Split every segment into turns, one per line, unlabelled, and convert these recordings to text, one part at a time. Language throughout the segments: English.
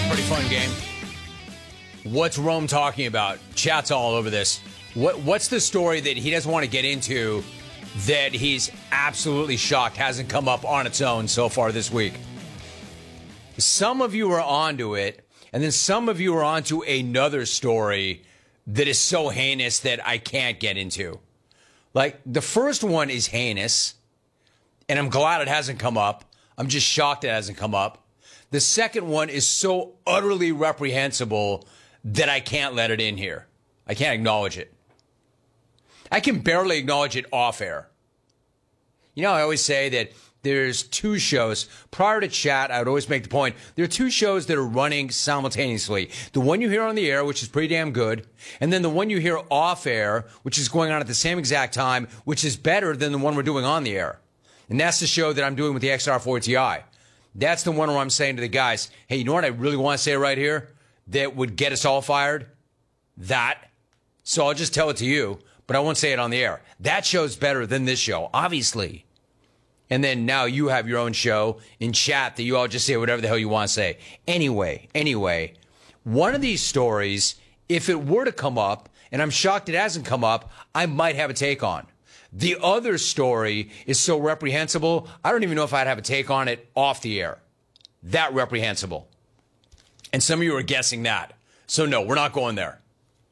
Pretty fun game. What's Rome talking about? Chat's all over this. What's the story that he doesn't want to get into that he's absolutely shocked hasn't come up on its own so far this week? Some of you are onto it, and then some of you are onto another story that is so heinous that I can't get into. Like, the first one is heinous, and I'm glad it hasn't come up. I'm just shocked it hasn't come up. The second one is so utterly reprehensible that I can't let it in here. I can't acknowledge it. I can barely acknowledge it off air. You know, I always say that there's two shows. Prior to chat, I would always make the point, there are two shows that are running simultaneously. The one you hear on the air, which is pretty damn good, and then the one you hear off air, which is going on at the same exact time, which is better than the one we're doing on the air. And that's the show that I'm doing with the XR4 Ti. That's the one where I'm saying to the guys, hey, you know what I really want to say right here that would get us all fired? That. So I'll just tell it to you, but I won't say it on the air. That show's better than this show, obviously. And then now you have your own show in chat that you all just say whatever the hell you want to say. Anyway, one of these stories, if it were to come up, and I'm shocked it hasn't come up, I might have a take on. The other story is so reprehensible, I don't even know if I'd have a take on it off the air. That reprehensible. And some of you are guessing that. So no, we're not going there.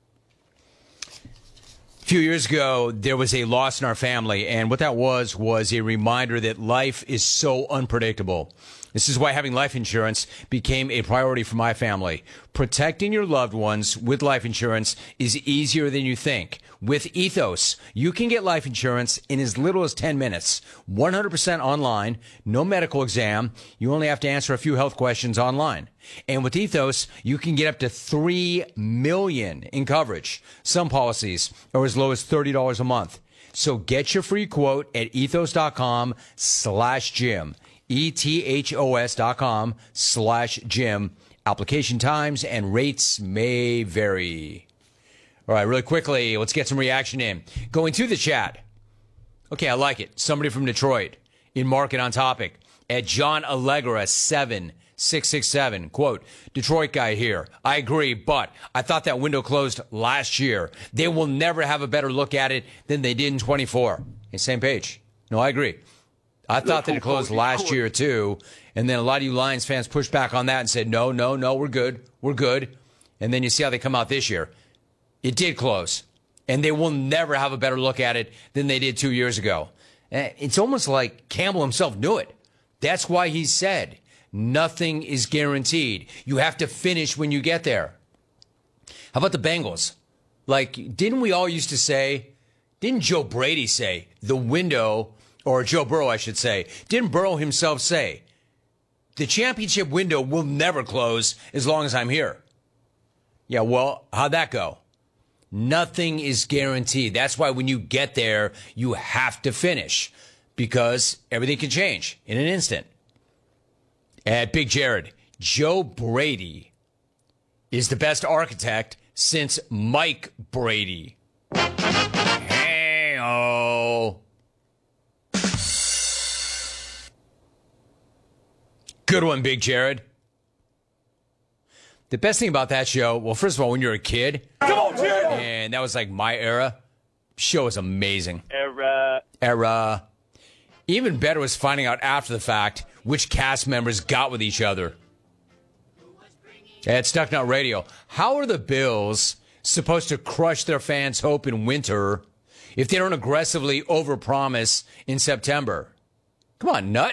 A few years ago, there was a loss in our family, and what that was a reminder that life is so unpredictable. This is why having life insurance became a priority for my family. Protecting your loved ones with life insurance is easier than you think. With Ethos, you can get life insurance in as little as 10 minutes, 100% online, no medical exam. You only have to answer a few health questions online. And with Ethos, you can get up to $3 million in coverage. Some policies are as low as $30 a month. So get your free quote at ethos.com/Jim. ethos.com/Jim. Application times and rates may vary. All right, really quickly, let's get some reaction in. Going to the chat. Okay, I like it. Somebody from Detroit in Market on Topic at John Allegra 7667. Quote, Detroit guy here. I agree, but I thought that window closed last year. They will never have a better look at it than they did in 24. Same page. No, I agree. I thought that it closed last year, too. And then a lot of you Lions fans pushed back on that and said, no, we're good. We're good. And then you see how they come out this year. It did close. And they will never have a better look at it than they did 2 years ago. It's almost like Campbell himself knew it. That's why he said, nothing is guaranteed. You have to finish when you get there. How about the Bengals? Like, didn't we all used to say, didn't Joe Brady say, the window, or Joe Burrow, I should say, didn't Burrow himself say, the championship window will never close as long as I'm here? Yeah, well, how'd that go? Nothing is guaranteed. That's why when you get there, you have to finish because everything can change in an instant. At Big Jared, Joe Brady is the best architect since Mike Brady. Hey-oh. Good one, Big Jared. The best thing about that show, well, first of all, when you're a kid, come on, Jared! And that was like my era, show was amazing. Era. Even better was finding out after the fact which cast members got with each other. At Stucknut Radio, how are the Bills supposed to crush their fans' hope in winter if they don't aggressively overpromise in September? Come on, Nut.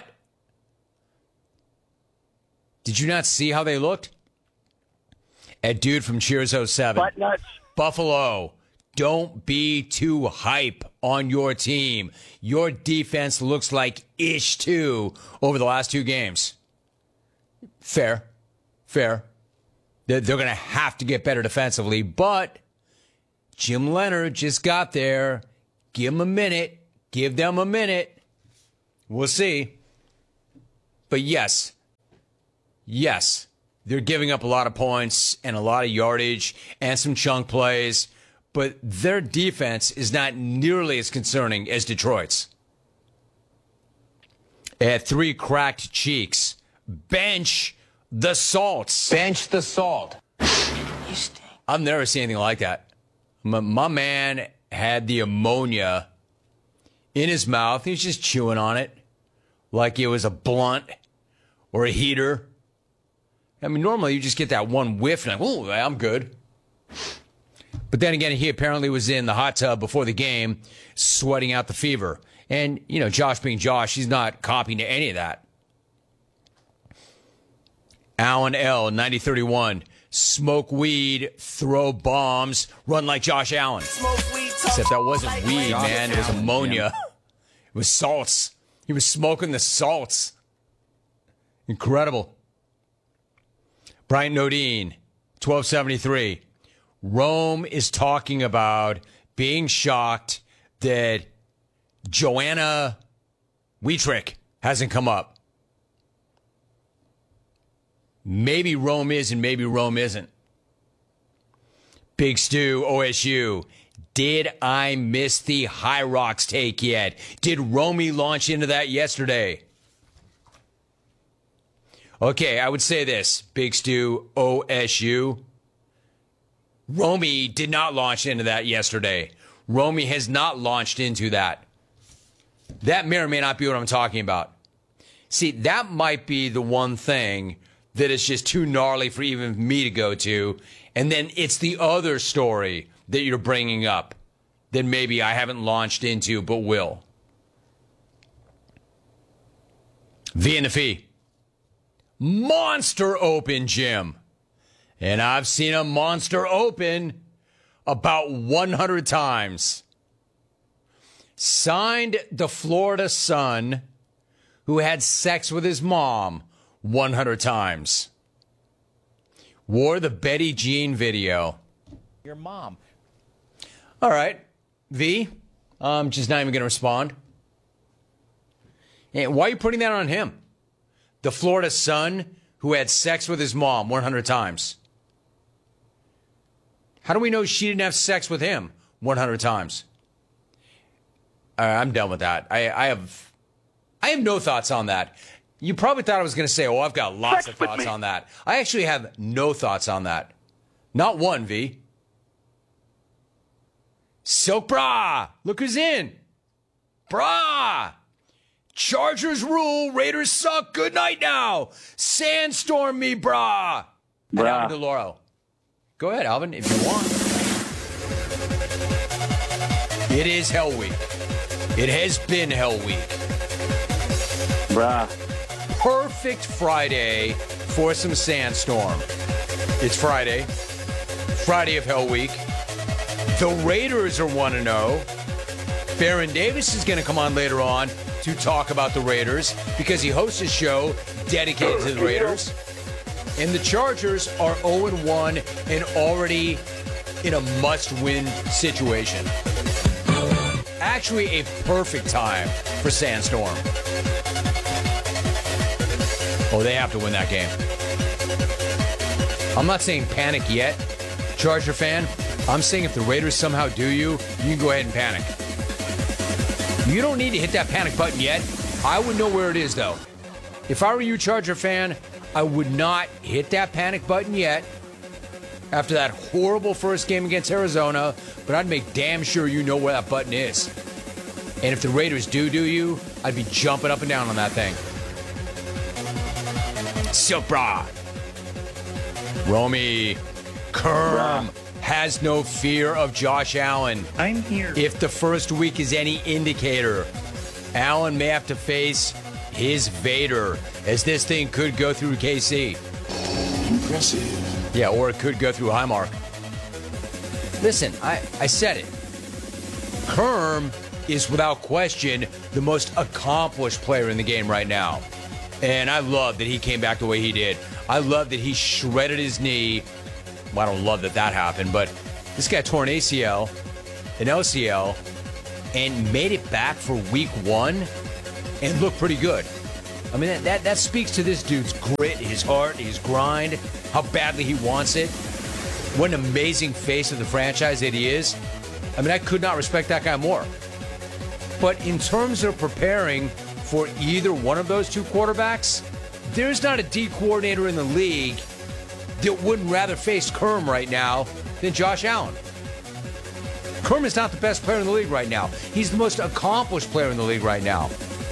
Did you not see how they looked? At Dude from Cheers 07.
Butt nuts.
Buffalo, don't be too hype on your team. Your defense looks like ish too over the last two games. Fair. They're going to have to get better defensively, but Jim Leonard just got there. Give him a minute. Give them a minute. We'll see. But yes, they're giving up a lot of points and a lot of yardage and some chunk plays, but their defense is not nearly as concerning as Detroit's. At Three Cracked Cheeks, bench the salts.
Bench the salt.
I've never seen anything like that. My man had the ammonia in his mouth. He was just chewing on it like it was a blunt or a heater. I mean, normally you just get that one whiff and like, oh, I'm good. But then again, he apparently was in the hot tub before the game, sweating out the fever. And, you know, Josh being Josh, he's not copying to any of that. Alan L., 9031. Smoke weed, throw bombs, run like Josh Allen. Except that wasn't weed, man. It was ammonia. It was salts. He was smoking the salts. Incredible. Brian Nodine, 1273. Rome is talking about being shocked that Joanna Wietrich hasn't come up. Maybe Rome is and maybe Rome isn't. Big Stu, OSU. Did I miss the High Rocks take yet? Did Romy launch into that yesterday? Okay, I would say this. Big Stu, OSU. Romy did not launch into that yesterday. Romy has not launched into that. That may or may not be what I'm talking about. See, that might be the one thing that is just too gnarly for even me to go to. And then it's the other story that you're bringing up that maybe I haven't launched into but will. V and the Fee. Monster Open, Jim. And I've seen a Monster Open about 100 times. Signed the Florida son who had sex with his mom 100 times. Wore the Betty Jean video.
Your mom.
All right, V, I'm just not even going to respond. And why are you putting that on him? The Florida son who had sex with his mom 100 times. How do we know she didn't have sex with him 100 times? I'm done with that. I have no thoughts on that. You probably thought I was going to say, oh, I've got lots of thoughts on that. I actually have no thoughts on that. Not one, V. Silk Bra. Look who's in. Bra. Chargers rule. Raiders suck. Good night now. Sandstorm me, brah. And Alvin DeLauro. Go ahead, Alvin, if you want. It is Hell Week. It has been Hell Week.
Bruh.
Perfect Friday for some sandstorm. It's Friday. Friday of Hell Week. The Raiders are 1-0. Baron Davis is going to come on later on to talk about the Raiders because he hosts a show dedicated to the Raiders. And the Chargers are 0-1 and already in a must-win situation. Actually, a perfect time for Sandstorm. Oh, they have to win that game. I'm not saying panic yet, Charger fan. I'm saying if the Raiders somehow do you can go ahead and panic. You don't need to hit that panic button yet. I would know where it is, though. If I were you, Charger fan, I would not hit that panic button yet after that horrible first game against Arizona, but I'd make damn sure you know where that button is. And if the Raiders do you, I'd be jumping up and down on that thing. Silk Bra. Romy Kerm has no fear of Josh Allen.
I'm here.
If the first week is any indicator, Allen may have to face his Vader, as this thing could go through KC.
Impressive.
Yeah, or it could go through Highmark. Listen, I said it. Kerm is without question the most accomplished player in the game right now. And I love that he came back the way he did. I love that he shredded his knee. Well, I don't love that happened, but this guy tore an ACL, an LCL, and made it back for week 1 and looked pretty good. I mean, that speaks to this dude's grit, his heart, his grind, how badly he wants it. What an amazing face of the franchise that he is. I mean, I could not respect that guy more. But in terms of preparing for either one of those two quarterbacks, there's not a D coordinator in the league that wouldn't rather face Kerm right now than Josh Allen. Kerm is not the best player in the league right now. He's the most accomplished player in the league right now.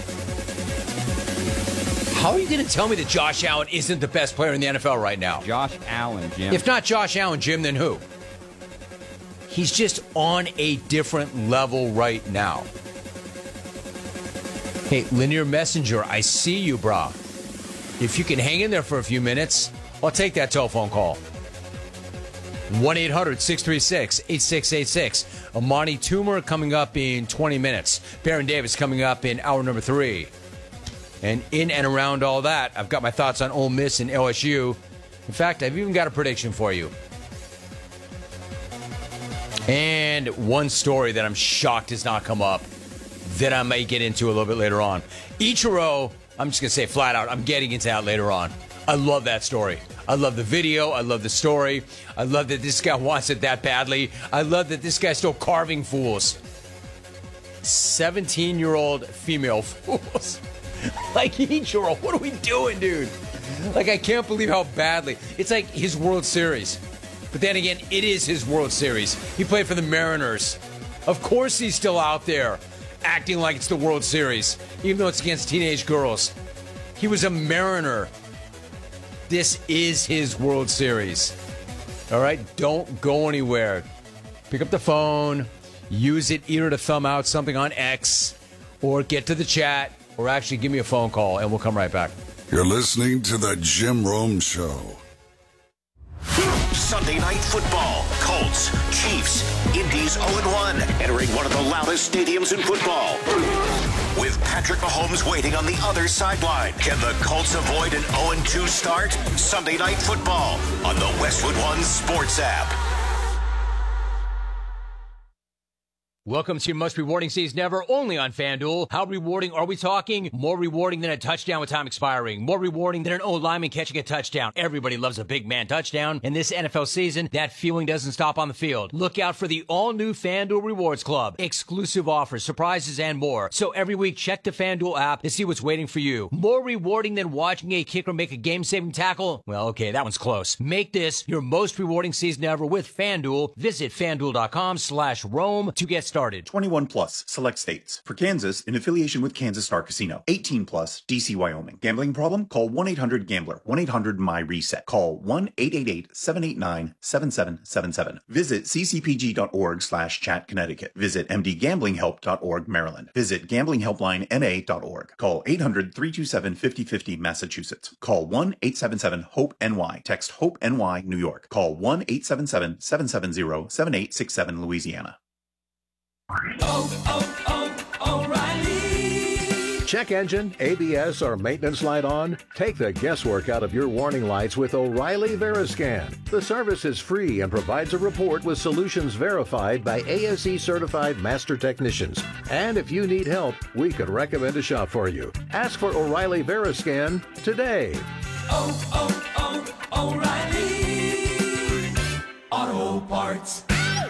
How are you going to tell me that Josh Allen isn't the best player in the NFL right now?
Josh Allen, Jim.
If not Josh Allen, Jim, then who? He's just on a different level right now. Hey, Linear Messenger, I see you, brah. If you can hang in there for a few minutes, I'll take that telephone call. 1-800-636-8686. Amani Toomer coming up in 20 minutes. Baron Davis coming up in hour number 3. And in and around all that, I've got my thoughts on Ole Miss and LSU. In fact, I've even got a prediction for you. And one story that I'm shocked has not come up that I may get into a little bit later on. Ichiro, I'm just going to say flat out, I'm getting into that later on. I love that story. I love the video. I love the story. I love that this guy wants it that badly. I love that this guy's still carving fools. 17-year-old female fools. Like, Ichiro, what are we doing, dude? Like, I can't believe how badly. It's like his World Series. But then again, it is his World Series. He played for the Mariners. Of course he's still out there acting like it's the World Series, even though it's against teenage girls. He was a Mariner. This is his World Series. All right? Don't go anywhere. Pick up the phone, use it either to thumb out something on X, or get to the chat, or actually give me a phone call, and we'll come right back.
You're listening to The Jim Rome Show.
Sunday Night Football. Colts, Chiefs, Indy's 0-1, entering one of the loudest stadiums in football. With Patrick Mahomes waiting on the other sideline. Can the Colts avoid an 0-2 start? Sunday Night Football on the Westwood One Sports app.
Welcome to your most rewarding season ever, only on FanDuel. How rewarding are we talking? More rewarding than a touchdown with time expiring. More rewarding than an O-lineman catching a touchdown. Everybody loves a big man touchdown. And this NFL season, that feeling doesn't stop on the field. Look out for the all-new FanDuel Rewards Club. Exclusive offers, surprises, and more. So every week, check the FanDuel app to see what's waiting for you. More rewarding than watching a kicker make a game-saving tackle? Well, okay, that one's close. Make this your most rewarding season ever with FanDuel. Visit FanDuel.com/Rome to get started.
21 plus, select states. For Kansas, in affiliation with Kansas Star Casino. 18 plus, DC, Wyoming. Gambling problem? Call 1-800-GAMBLER. 1-800-MY-RESET. Call 1-888-789-7777. Visit ccpg.org/chat Connecticut. Visit mdgamblinghelp.org Maryland. Visit gamblinghelplinena.org. Call 800-327-5050 Massachusetts. Call 1-877-HOPE-NY. Text HOPE-NY New York. Call 1-877-770-7867 Louisiana.
O'Reilly. Check engine, ABS, or maintenance light on? Take the guesswork out of your warning lights with O'Reilly Veriscan. The service is free and provides a report with solutions verified by ASE certified master technicians. And if you need help, we could recommend a shop for you. Ask for O'Reilly Veriscan today.
O'Reilly Auto Parts.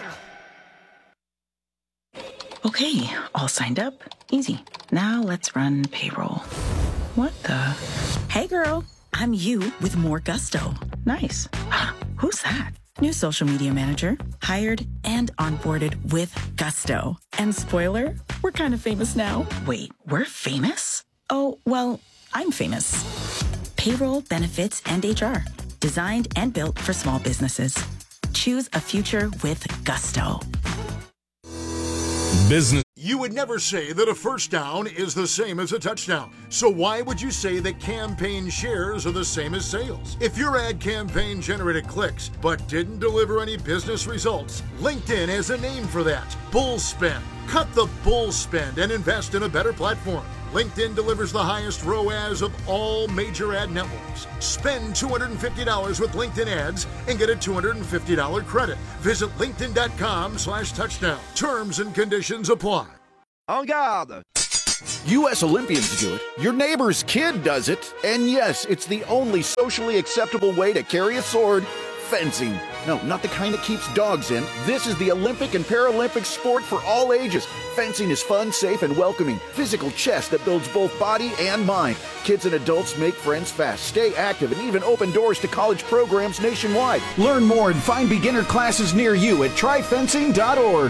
Okay, all signed up. Easy. Now let's run payroll. What the? Hey girl, I'm you with more gusto. Nice. Who's that? New social media manager. Hired and onboarded with gusto. And spoiler, we're kind of famous now. Wait, we're famous? Oh, well, I'm famous. Payroll, benefits, and HR. Designed and built for small businesses. Choose a future with gusto.
Business. You would never say that a first down is the same as a touchdown. So why would you say that campaign shares are the same as sales? If your ad campaign generated clicks but didn't deliver any business results, LinkedIn has a name for that. Bull spend. Cut the bull spend and invest in a better platform. LinkedIn delivers the highest ROAS of all major ad networks. Spend $250 with LinkedIn ads and get a $250 credit. Visit linkedin.com/touchdown. Terms and conditions apply.
En garde! U.S. Olympians do it, your neighbor's kid does it, and yes, it's the only socially acceptable way to carry a sword Fencing. No, not the kind that keeps dogs in. This is the Olympic and Paralympic sport for all ages. Fencing is fun, safe, and welcoming. Physical chess that builds both body and mind. Kids and adults make friends fast, stay active, and even open doors to college programs nationwide. Learn more and find beginner classes near you at tryfencing.org.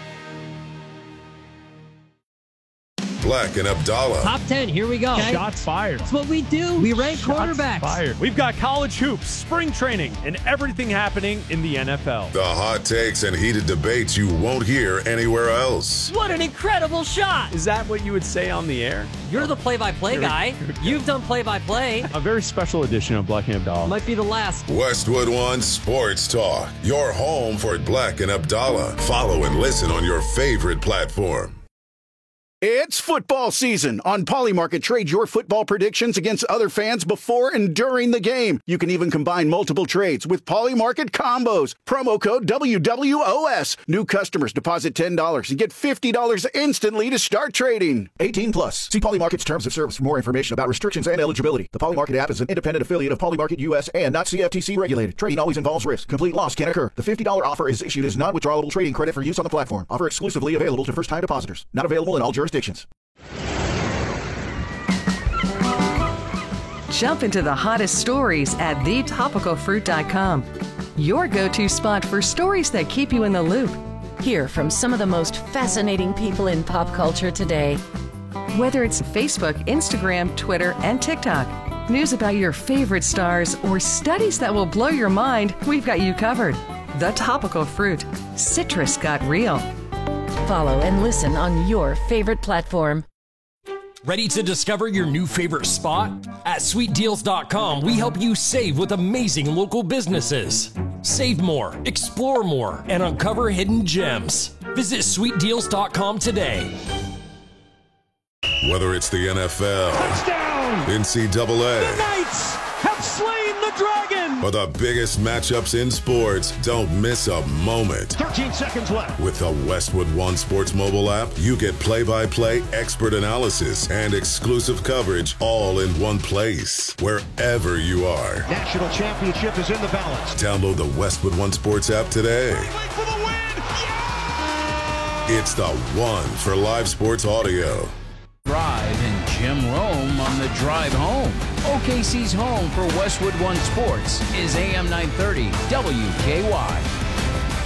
Black and Abdallah.
Top 10, here we go.
Okay. Shots fired.
That's what we do. We rank quarterbacks.
Fired. We've got college hoops, spring training, and everything happening in the NFL.
The hot takes and heated debates you won't hear anywhere else.
What an incredible shot.
Is that what you would say on the air?
You're the play-by-play guy. You've done play-by-play.
A very special edition of Black and Abdallah.
Might be the last.
Westwood One Sports Talk. Your home for Black and Abdallah. Follow and listen on your favorite platform.
It's football season. On Polymarket, trade your football predictions against other fans before and during the game. You can even combine multiple trades with Polymarket combos. Promo code WWOS. New customers deposit $10 and get $50 instantly to start trading. 18 plus. See Polymarket's terms of service for more information about restrictions and eligibility. The Polymarket app is an independent affiliate of Polymarket US and not CFTC regulated. Trading always involves risk. Complete loss can occur. The $50 offer is issued as non-withdrawable trading credit for use on the platform. Offer exclusively available to first-time depositors. Not available in all jurisdictions.
Jump into the hottest stories at thetopicalfruit.com. Your go-to spot for stories that keep you in the loop.
Hear from some of the most fascinating people in pop culture today.
Whether it's Facebook, Instagram, Twitter, and TikTok, news about your favorite stars, or studies that will blow your mind, we've got you covered. The Topical Fruit. Citrus got real.
Follow and listen on your favorite platform.
Ready to discover your new favorite spot? At sweetdeals.com, we help you save with amazing local businesses. Save more, explore more, and uncover hidden gems. Visit sweetdeals.com today.
Whether it's the NFL,
touchdown,
NCAA,
the Knights have slain the dragon,
or the biggest matchups in sports, don't miss a moment.
13 seconds left.
With the Westwood One Sports mobile app, you get play-by-play, expert analysis, and exclusive coverage all in one place, wherever you are.
National championship is in the balance.
Download the Westwood One Sports app today.
For the win! Yeah!
It's the one for live sports audio.
Drive and Jim Rome on the drive home. OKC's home for Westwood One Sports is AM 930 WKY.